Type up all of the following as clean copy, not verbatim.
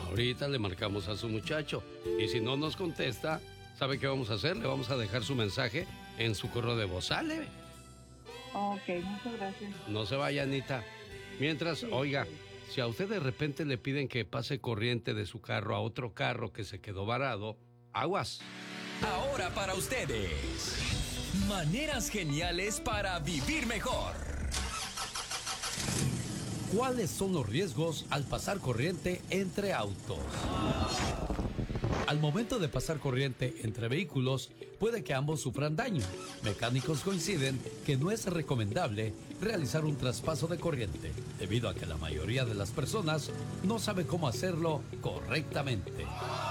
Ahorita le marcamos a su muchacho. Y si no nos contesta, ¿sabe qué vamos a hacer? Le vamos a dejar su mensaje en su correo de voz. ¿Sale? Ok, muchas gracias. No se vaya, Anita. Mientras, oiga, si a usted de repente le piden que pase corriente de su carro a otro carro que se quedó varado, aguas. Ahora para ustedes, maneras geniales para vivir mejor. ¿Cuáles son los riesgos al pasar corriente entre autos? Al momento de pasar corriente entre vehículos, puede que ambos sufran daño. Mecánicos coinciden que no es recomendable realizar un traspaso de corriente, debido a que la mayoría de las personas no sabe cómo hacerlo correctamente.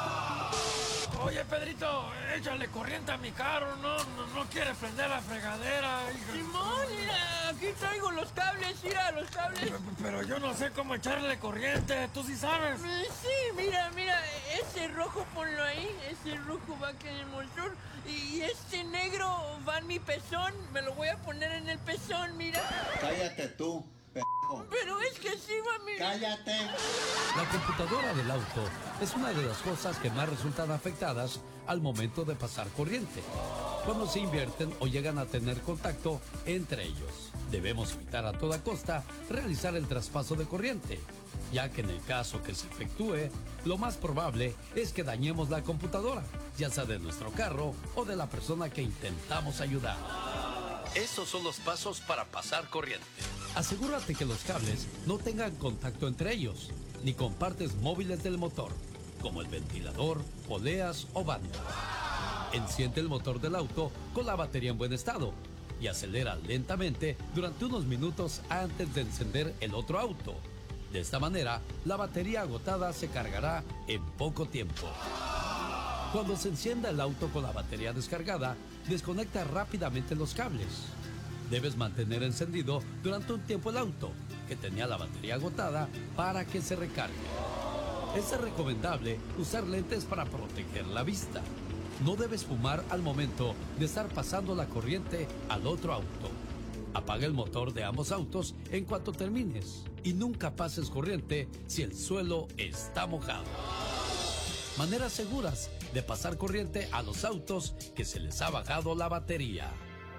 Oye, Pedrito, échale corriente a mi carro, no quiere prender la fregadera. Simón, mira, aquí traigo los cables, mira, los cables. Pero yo no sé cómo echarle corriente, ¿tú sí sabes? Sí, mira, ese rojo ponlo ahí, ese rojo va aquí en el motor. Y este negro va en mi pezón, me lo voy a poner en el pezón, mira. Cállate tú. Pero es que sí va mi... ¡Cállate! La computadora del auto es una de las cosas que más resultan afectadas al momento de pasar corriente, cuando se invierten o llegan a tener contacto entre ellos. Debemos evitar a toda costa realizar el traspaso de corriente, ya que en el caso que se efectúe, lo más probable es que dañemos la computadora, ya sea de nuestro carro o de la persona que intentamos ayudar. Esos son los pasos para pasar corriente. Asegúrate que los cables no tengan contacto entre ellos, ni con partes móviles del motor, como el ventilador, poleas o banda. Enciende el motor del auto con la batería en buen estado y acelera lentamente durante unos minutos antes de encender el otro auto. De esta manera, la batería agotada se cargará en poco tiempo. Cuando se encienda el auto con la batería descargada, desconecta rápidamente los cables. Debes mantener encendido durante un tiempo el auto que tenía la batería agotada para que se recargue. Es recomendable usar lentes para proteger la vista. No debes fumar al momento de estar pasando la corriente al otro auto. Apaga el motor de ambos autos en cuanto termines y nunca pases corriente si el suelo está mojado. Maneras seguras de pasar corriente a los autos que se les ha bajado la batería.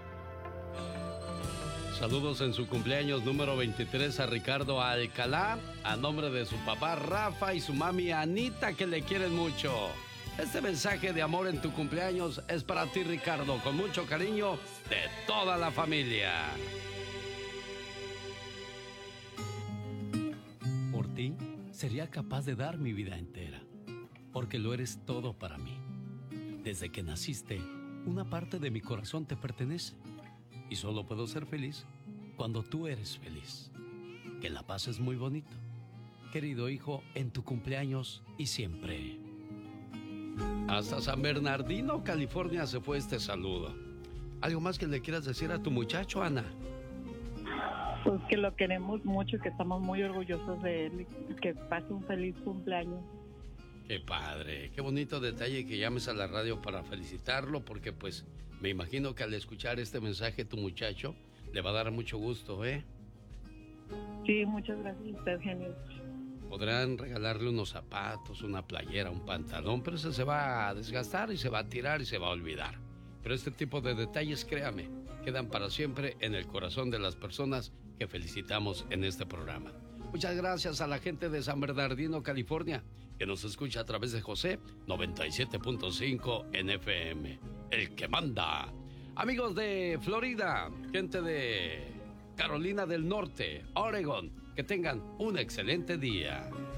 Saludos en su cumpleaños número 23 a Ricardo Alcalá, a nombre de su papá Rafa y su mami Anita, que le quieren mucho. Este mensaje de amor en tu cumpleaños es para ti, Ricardo, con mucho cariño de toda la familia. Por ti, sería capaz de dar mi vida entera, porque lo eres todo para mí. Desde que naciste, una parte de mi corazón te pertenece. Y solo puedo ser feliz cuando tú eres feliz. Que la pases muy bonito. Querido hijo, en tu cumpleaños y siempre. Hasta San Bernardino, California, se fue este saludo. ¿Algo más que le quieras decir a tu muchacho, Ana? Pues que lo queremos mucho, que estamos muy orgullosos de él y que pase un feliz cumpleaños. Qué padre, qué bonito detalle que llames a la radio para felicitarlo, porque pues me imagino que al escuchar este mensaje tu muchacho le va a dar mucho gusto, ¿eh? Sí, muchas gracias, usted genio. Podrán regalarle unos zapatos, una playera, un pantalón, pero eso se va a desgastar y se va a tirar y se va a olvidar. Pero este tipo de detalles, créame, quedan para siempre en el corazón de las personas que felicitamos en este programa. Muchas gracias a la gente de San Bernardino, California, que nos escucha a través de José 97.5 en FM, el que manda. Amigos de Florida, gente de Carolina del Norte, Oregon, que tengan un excelente día.